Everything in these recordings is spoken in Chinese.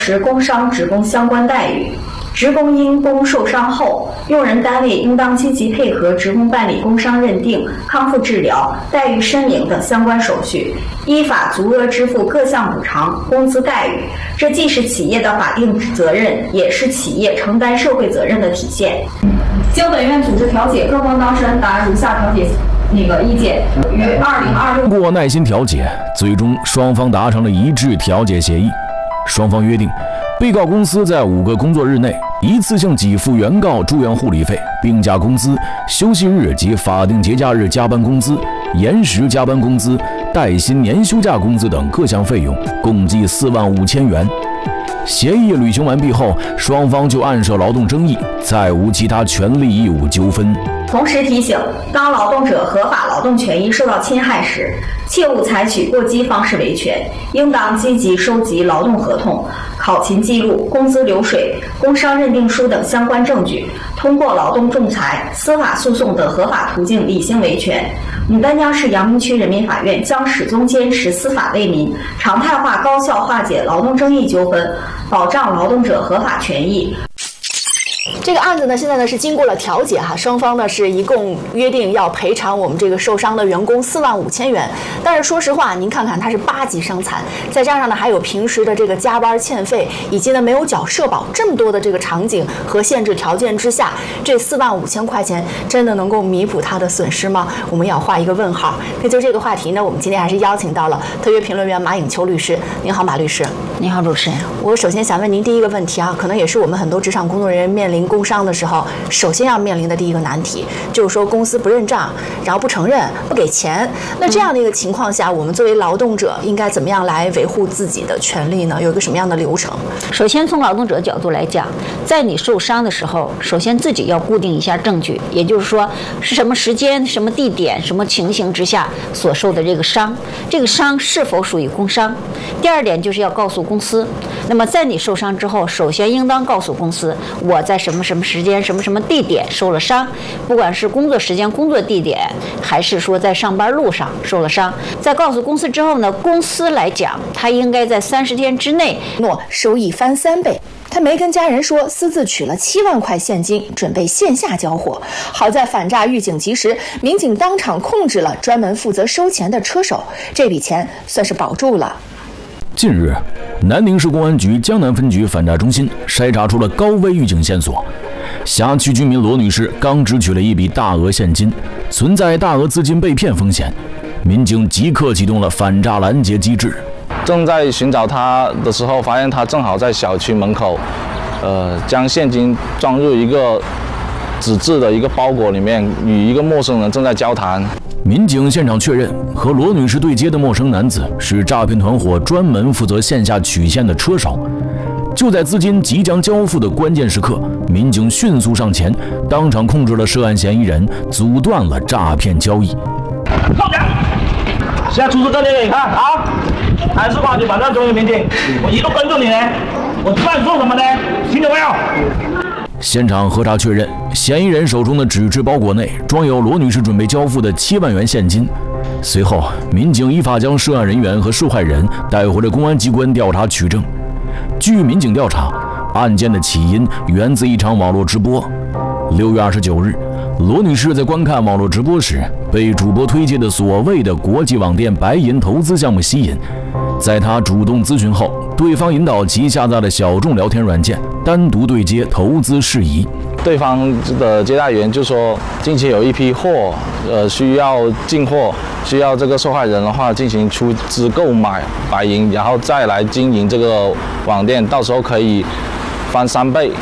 时工伤职工相关待遇。职工因工受伤后，用人单位应当积极配合职工办理工伤认定、康复治疗、待遇申领等相关手续，依法足额支付各项补偿、工资待遇。这既是企业的法定责任，也是企业承担社会责任的体现。经本院组织调解，各方当事人答如下调解意见。于2026 经过耐心调解，最终双方达成了一致调解协议。双方约定，被告公司在5个工作日内一次性给付原告住院护理费、病假工资、休息日及法定节假日加班工资、延时加班工资、带薪年休假工资等各项费用，共计4万5千元。协议履行完毕后，双方就案涉劳动争议，再无其他权利义务纠纷。 同时提醒，当劳动者合法劳动权益受到侵害时，切勿采取过激方式维权，应当积极收集劳动合同、考勤记录、工资流水、工伤认定书等相关证据，通过劳动仲裁、司法诉讼等合法途径理性维权。牡丹江市阳明区人民法院将始终坚持司法为民，常态化高效化解劳动争议纠纷，保障劳动者合法权益。 这个案子呢，现在呢是经过了调解哈，双方呢是一共约定要赔偿我们这个受伤的员工4万5千元。但是说实话，您看看他是8级伤残，再加上呢还有平时的这个加班欠费，以及呢没有缴社保，这么多的这个场景和限制条件之下，这4万5千块钱真的能够弥补他的损失吗？我们要画一个问号。那就这个话题呢，我们今天还是邀请到了特约评论员马颖秋律师。您好，马律师。 您好，主持人。 我首先想问您第一个问题啊，可能也是我们很多职场工作人员面临工伤的时候，首先要面临的第一个难题，就是说公司不认账，然后不承认、不给钱。那这样的一个情况下，我们作为劳动者应该怎么样来维护自己的权利呢？有一个什么样的流程？ 首先，从劳动者的角度来讲，在你受伤的时候，首先自己要固定一下证据，也就是说是什么时间、什么地点、什么情形之下所受的这个伤，这个伤是否属于工伤。第二点就是要告诉公司，那么在你受伤之后，首先应当告诉公司，我在什么什么时间、什么什么地点受了伤，不管是工作时间、工作地点，还是说在上班路上受了伤。在告诉公司之后呢，公司来讲，他应该在30天之内收益翻3倍。他没跟家人说，私自取了7万块现金，准备线下交货。好在反诈预警及时，民警当场控制了专门负责收钱的车手，这笔钱算是保住了。 近日，南宁市公安局江南分局反诈中心筛查出了高危预警线索。辖区居民罗女士刚支取了一笔大额现金，存在大额资金被骗风险，民警即刻启动了反诈拦截机制。 正在寻找她的时候，发现她正好在小区门口，将现金装入一个纸质的一个包裹里面，与一个陌生人正在交谈。 民警现场确认，和罗女士对接的陌生男子是诈骗团伙专门负责线下取现的车手。就在资金即将交付的关键时刻，民警迅速上前，当场控制了涉案嫌疑人，阻断了诈骗交易。 放假！现在出示证件给你看啊！还是挂起反诈中心民警，我一路跟着你呢，我知道你做什么呢？听见没有？ 现场核查确认，嫌疑人手中的纸质包裹内装有罗女士准备交付的7万元现金。随后，民警依法将涉案人员和受害人带回了公安机关调查取证。据民警调查，案件的起因源自一场网络直播。6月29日，罗女士在观看网络直播时，被主播推介的所谓的国际网店白银投资项目吸引。在她主动咨询后，对方引导其下载了小众聊天软件，单独对接投资事宜。 对方的接待员就说，近期有一批货，需要进货，需要这个受害人的话进行出资购买白银，然后再来经营这个网店，到时候可以翻3倍。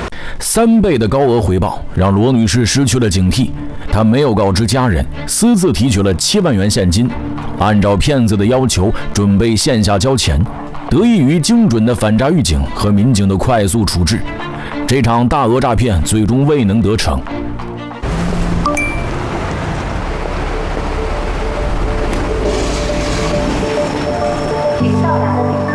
3倍的高额回报让罗女士失去了警惕，她没有告知家人，私自提取了7万元现金，按照骗子的要求准备线下交钱。得益于精准的反诈预警和民警的快速处置，这场大额诈骗最终未能得逞。 请到达的